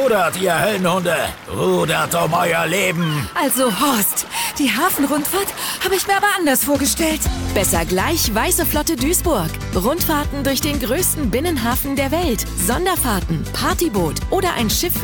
Rudert, ihr Höllenhunde! Rudert um euer Leben! Also Horst, die Hafenrundfahrt habe ich mir aber anders vorgestellt. Besser gleich Weiße Flotte Duisburg. Rundfahrten durch den größten Binnenhafen der Welt. Sonderfahrten, Partyboot oder ein Schiff